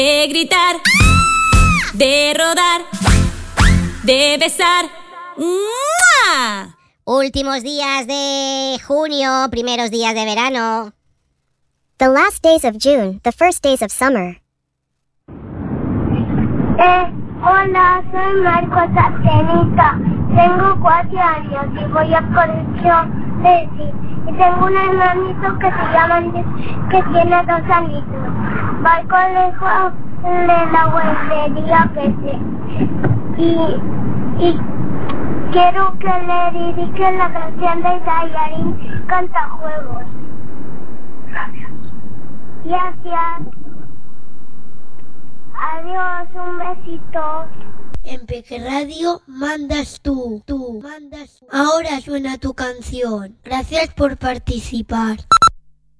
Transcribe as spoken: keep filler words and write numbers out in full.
De gritar, de rodar, de besar. ¡Mua! Últimos días de junio, primeros días de verano. The last days of June, the first days of summer. Eh, hola, soy Marcos Atenita. Tengo cuatro años y voy al colegio Ceci. Y tengo un hermanito que se llama Andrés, que tiene dos añitos. Va al colegio de la guardería Ceci. Y, y quiero que le dediquen la canción de Tallarín Cantajuegos. Gracias. Gracias. Adiós, un besito. En Peque Radio mandas tú, tú, mandas tú. Ahora suena tu canción. Gracias por participar.